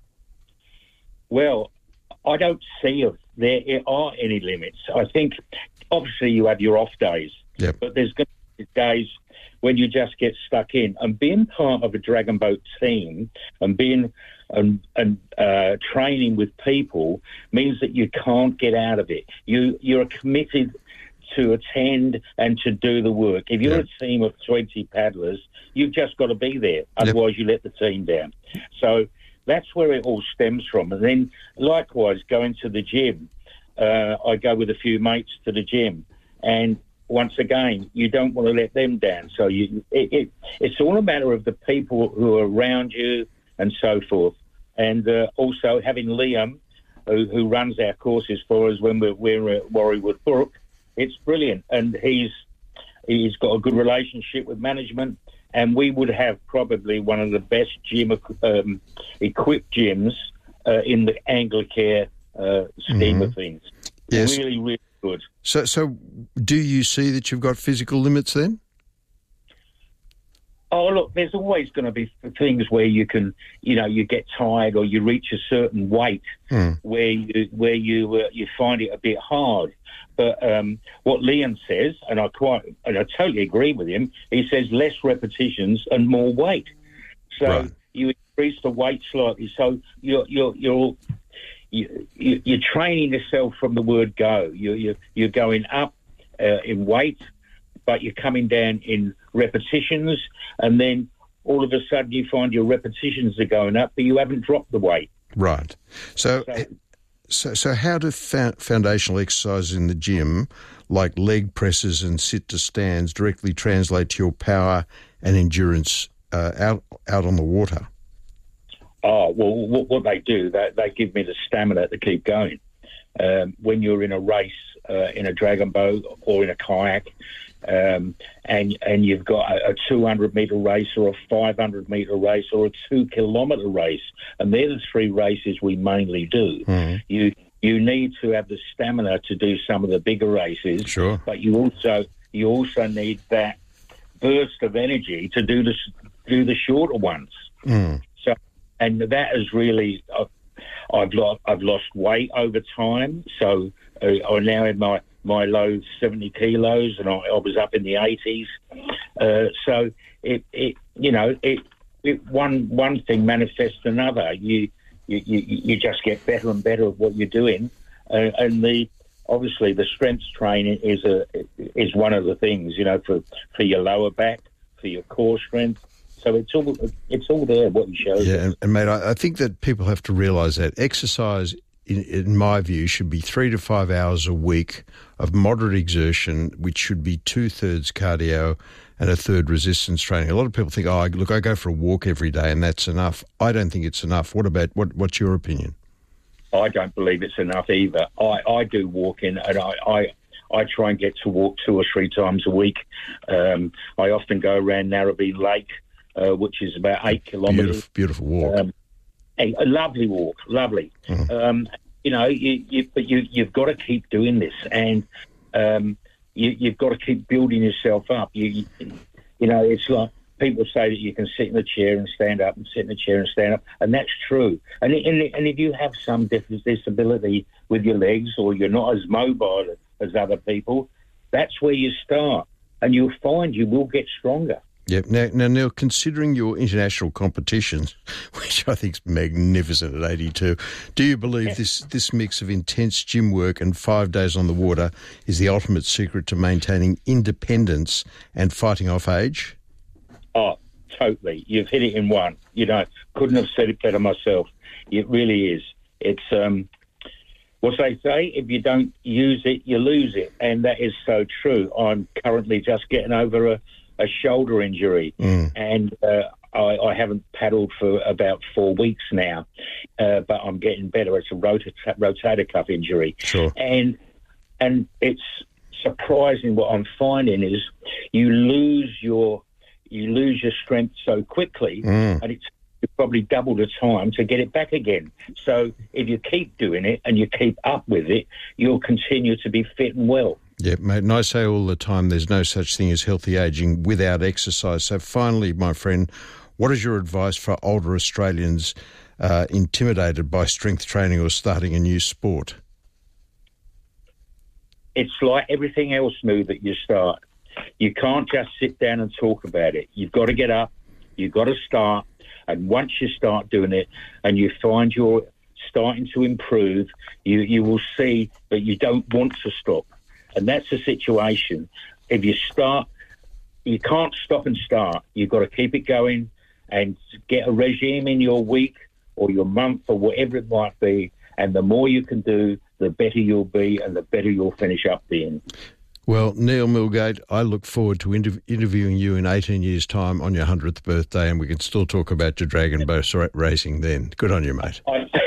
Well, I don't see if there are any limits. I think, obviously, you have your off days, but there's going to be days when you just get stuck in. And being part of a dragon boat team and being training with people means that you can't get out of it. You're committed to attend and to do the work. If you're a team of 20 paddlers, you've just got to be there. Otherwise, you let the team down. So that's where it all stems from. And then, likewise, going to the gym. I go with a few mates to the gym, and once again, you don't want to let them down. So it's all a matter of the people who are around you and so forth. And also having Liam, who runs our courses for us when we're at Warriewood Brook, it's brilliant. And he's got a good relationship with management, and we would have probably one of the best equipped gyms in the Anglicare scheme of things. Yes. Really, really good. So do you see that you've got physical limits then? Oh, look, there's always going to be things where you can, you get tired or you reach a certain weight where you find it a bit hard. But what Liam says, and I totally agree with him, he says less repetitions and more weight. So you increase the weight slightly. So you're training yourself from the word go. You're going up in weight, but you're coming down in repetitions, and then all of a sudden you find your repetitions are going up, but you haven't dropped the weight. Right. So how do foundational exercises in the gym, like leg presses and sit to stands, directly translate to your power and endurance out on the water? Oh, well, what they do, they give me the stamina to keep going. When you're in a race, in a dragon boat or in a kayak, and you've got a 200-metre race or a 500-metre race or a 2-kilometre race, and they're the three races we mainly do. You need to have the stamina to do some of the bigger races, but you also need that burst of energy to do the shorter ones. So, and that is really, I've lost weight over time. So I now have my low 70 kilos, and I was up in the 80s. So one thing manifests another. You just get better and better at what you're doing, and obviously the strength training is one of the things, for your lower back, for your core strength. So it's all there, what you showed. Yeah, and mate, I think that people have to realise that exercise in my view, should be 3 to 5 hours a week of moderate exertion, which should be 2/3 cardio and 1/3 resistance training. A lot of people think, I go for a walk every day and that's enough. I don't think it's enough. What's your opinion? I don't believe it's enough either. I do walking, and I try and get to walk 2 or 3 times a week. I often go around Narrabeen Lake, which is about 8 kilometres. Beautiful walk. A lovely walk, lovely. Mm-hmm. You've got to keep doing this, and you've got to keep building yourself up. It's like people say that you can sit in the chair and stand up, and sit in the chair and stand up, and that's true. And if you have some disability with your legs, or you're not as mobile as other people, that's where you start, and you'll find you will get stronger. Yep. Now, Neil, considering your international competitions, which I think is magnificent at 82, do you believe this mix of intense gym work and 5 days on the water is the ultimate secret to maintaining independence and fighting off age? Oh, totally. You've hit it in one. Couldn't have said it better myself. It really is. It's what they say, if you don't use it, you lose it. And that is so true. I'm currently just getting over a shoulder injury, and I haven't paddled for about 4 weeks now, but I'm getting better. It's a rotator cuff injury. Sure. And it's surprising what I'm finding is you lose your strength so quickly, and it's probably double the time to get it back again. So if you keep doing it and you keep up with it, you'll continue to be fit and well. Yeah, mate, and I say all the time there's no such thing as healthy ageing without exercise. So finally, my friend, what is your advice for older Australians intimidated by strength training or starting a new sport? It's like everything else new that you start. You can't just sit down and talk about it. You've got to get up, you've got to start, and once you start doing it and you find you're starting to improve, you will see that you don't want to stop. And that's the situation. If you start, you can't stop and start. You've got to keep it going and get a regime in your week or your month or whatever it might be. And the more you can do, the better you'll be and the better you'll finish up being. Well, Neil Milgate, I look forward to interviewing you in 18 years' time on your 100th birthday, and we can still talk about your dragon boat racing then. Good on you, mate.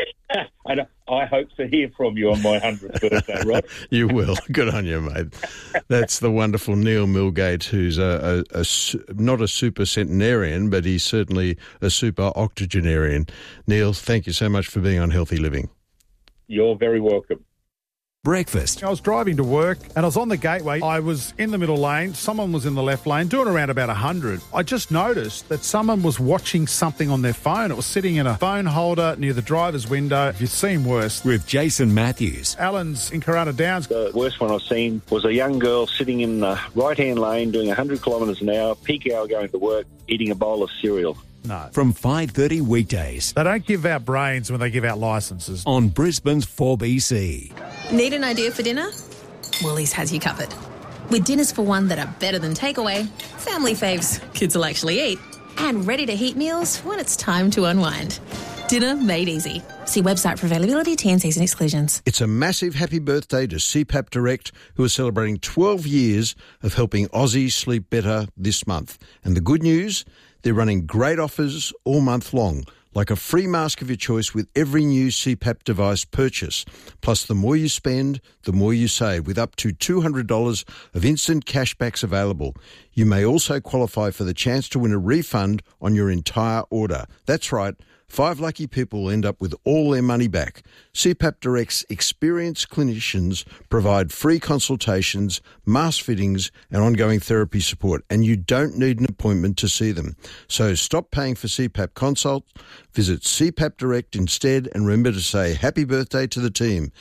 I hope to hear from you on my 100th birthday, Rod. You will. Good on you, mate. That's the wonderful Neil Milgate, who's not a super centenarian, but he's certainly a super octogenarian. Neil, thank you so much for being on Healthy Living. You're very welcome. Breakfast. I was driving to work and I was on the gateway. I was in the middle lane. Someone was in the left lane doing around about 100. I just noticed that someone was watching something on their phone. It was sitting in a phone holder near the driver's window. You've seen worse. With Jason Matthews. Alan's in Corunna Downs. The worst one I've seen was a young girl sitting in the right-hand lane doing 100 kilometres an hour, peak hour going to work, eating a bowl of cereal. No. From 5:30 weekdays. They don't give out brains when they give out licences. On Brisbane's 4BC. Need an idea for dinner? Woolies has you covered. With dinners for one that are better than takeaway, family faves kids will actually eat, and ready-to-heat meals when it's time to unwind. Dinner made easy. See website for availability, T&Cs and exclusions. It's a massive happy birthday to CPAP Direct, who are celebrating 12 years of helping Aussies sleep better this month. And the good news, they're running great offers all month long, like a free mask of your choice with every new CPAP device purchase. Plus, the more you spend, the more you save, with up to $200 of instant cashbacks available. You may also qualify for the chance to win a refund on your entire order. That's right. 5 lucky people will end up with all their money back. CPAP Direct's experienced clinicians provide free consultations, mask fittings and ongoing therapy support, and you don't need an appointment to see them. So stop paying for CPAP consults, visit CPAP Direct instead, and remember to say happy birthday to the team.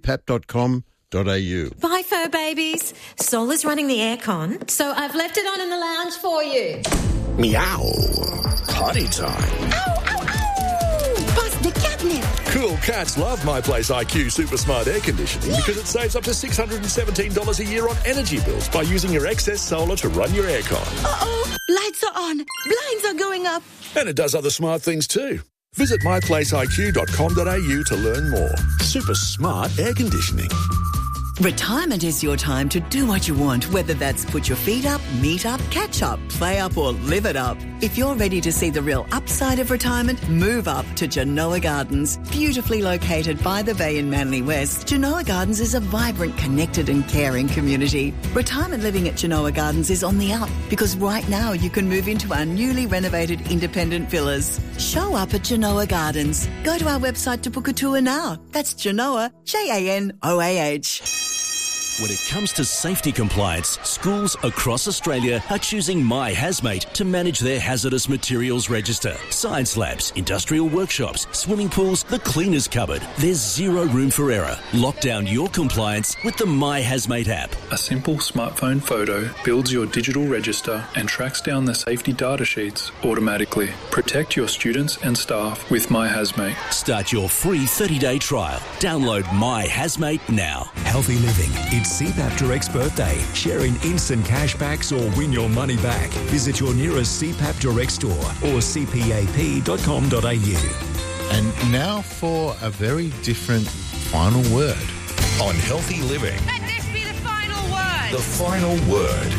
cpap.com.au. Bye, fur babies. Sol is running the aircon, so I've left it on in the lounge for you. Meow. Potty time. Ow, ow, ow! Bust the catnip. Cool cats love My Place IQ Super Smart Air Conditioning because it saves up to $617 a year on energy bills by using your excess solar to run your aircon. Uh-oh, lights are on, blinds are going up. And it does other smart things too. Visit myplaceiq.com.au to learn more. Super smart air conditioning. Retirement is your time to do what you want, whether that's put your feet up, meet up, catch up, play up or live it up. If you're ready to see the real upside of retirement, move up to Genoa Gardens. Beautifully located by the bay in Manly West, Genoa Gardens is a vibrant, connected and caring community. Retirement living at Genoa Gardens is on the up because right now you can move into our newly renovated independent villas. Show up at Genoa Gardens. Go to our website to book a tour now. That's Genoa, Janoah. When it comes to safety compliance, schools across Australia are choosing My Hazmate to manage their hazardous materials register. Science labs, industrial workshops, swimming pools, the cleaners cupboard. There's zero room for error. Lock down your compliance with the My Hazmate app. A simple smartphone photo builds your digital register and tracks down the safety data sheets automatically. Protect your students and staff with My Hazmate. Start your free 30-day trial. Download My Hazmate now. Healthy living. It's CPAP Direct's birthday. Share in instant cashbacks or win your money back. Visit your nearest CPAP Direct store or cpap.com.au. And now for a very different final word. On Healthy Living. Let this be the final word. The final word.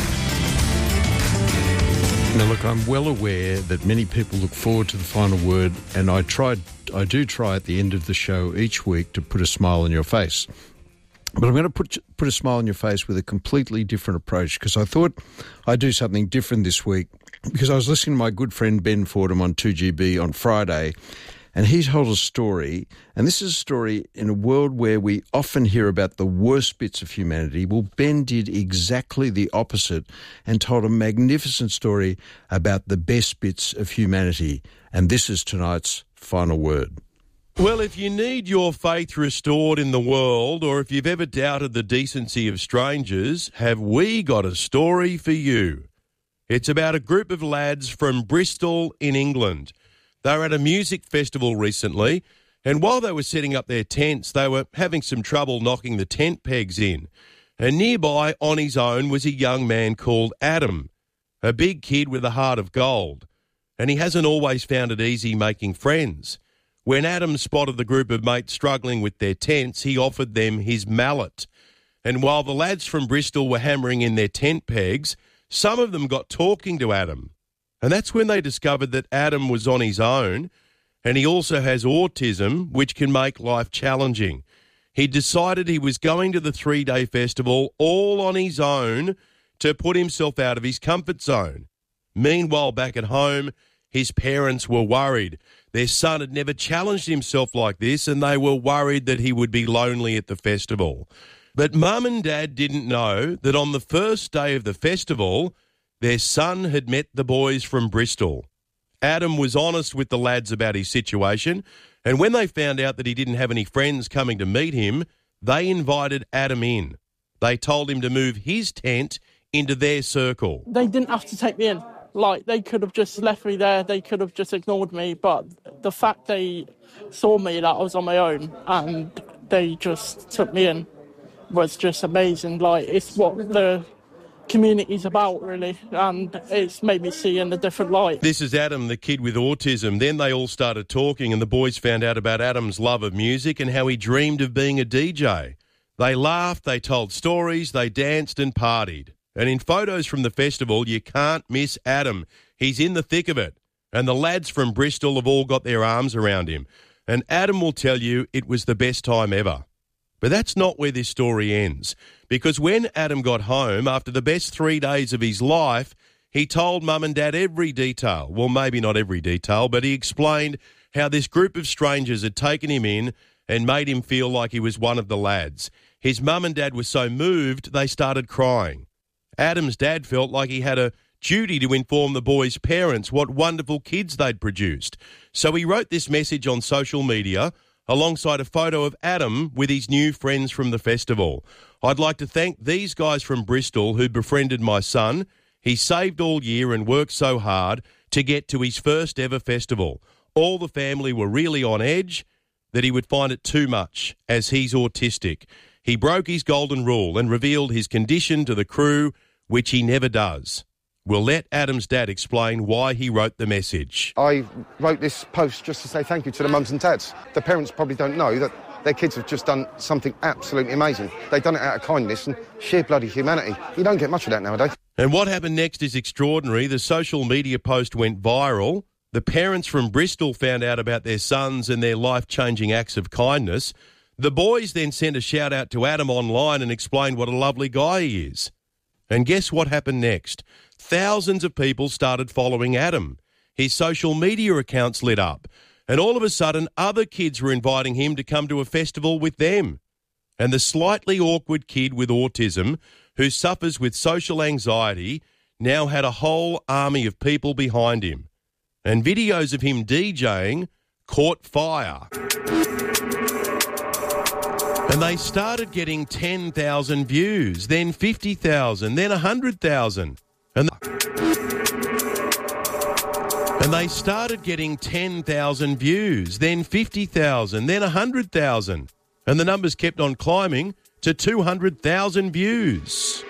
Now, look, I'm well aware that many people look forward to the final word, and I do try at the end of the show each week to put a smile on your face. But I'm going to put a smile on your face with a completely different approach because I thought I'd do something different this week because I was listening to my good friend Ben Fordham on 2GB on Friday, and he told a story, and this is a story in a world where we often hear about the worst bits of humanity. Well, Ben did exactly the opposite and told a magnificent story about the best bits of humanity, and this is tonight's final word. Well, if you need your faith restored in the world, or if you've ever doubted the decency of strangers, have we got a story for you. It's about a group of lads from Bristol in England. They were at a music festival recently, and while they were setting up their tents, they were having some trouble knocking the tent pegs in. And nearby, on his own, was a young man called Adam, a big kid with a heart of gold. And he hasn't always found it easy making friends. When Adam spotted the group of mates struggling with their tents, he offered them his mallet. And while the lads from Bristol were hammering in their tent pegs, some of them got talking to Adam. And that's when they discovered that Adam was on his own, and he also has autism, which can make life challenging. He decided he was going to the 3-day festival all on his own to put himself out of his comfort zone. Meanwhile, back at home, his parents were worried. Their son had never challenged himself like this, and they were worried that he would be lonely at the festival. But Mum and Dad didn't know that on the first day of the festival, their son had met the boys from Bristol. Adam was honest with the lads about his situation, and when they found out that he didn't have any friends coming to meet him, they invited Adam in. They told him to move his tent into their circle. They didn't have to take me in. Like, they could have just left me there, they could have just ignored me, but the fact they saw me that I was on my own and they just took me in was just amazing. Like, it's what the community's about, really, and it's made me see in a different light. This is Adam, the kid with autism. Then they all started talking, and the boys found out about Adam's love of music and how he dreamed of being a DJ. They laughed, they told stories, they danced and partied. And in photos from the festival, you can't miss Adam. He's in the thick of it. And the lads from Bristol have all got their arms around him. And Adam will tell you it was the best time ever. But that's not where this story ends. Because when Adam got home, after the best 3 days of his life, he told Mum and Dad every detail. Well, maybe not every detail, but he explained how this group of strangers had taken him in and made him feel like he was one of the lads. His Mum and Dad were so moved, they started crying. Adam's dad felt like he had a duty to inform the boys' parents what wonderful kids they'd produced. So he wrote this message on social media alongside a photo of Adam with his new friends from the festival. I'd like to thank these guys from Bristol who befriended my son. He saved all year and worked so hard to get to his first ever festival. All the family were really on edge that he would find it too much, as he's autistic. He broke his golden rule and revealed his condition to the crew, which he never does. We'll let Adam's dad explain why he wrote the message. I wrote this post just to say thank you to the mums and dads. The parents probably don't know that their kids have just done something absolutely amazing. They've done it out of kindness and sheer bloody humanity. You don't get much of that nowadays. And what happened next is extraordinary. The social media post went viral. The parents from Bristol found out about their sons and their life-changing acts of kindness. The boys then sent a shout-out to Adam online and explained what a lovely guy he is. And guess what happened next? Thousands of people started following Adam. His social media accounts lit up. And all of a sudden, other kids were inviting him to come to a festival with them. And the slightly awkward kid with autism, who suffers with social anxiety, now had a whole army of people behind him. And videos of him DJing caught fire. And they started getting 10,000 views, then 50,000, then 100,000. And they started getting 10,000 views, then 50,000, then 100,000. And the numbers kept on climbing to 200,000 views.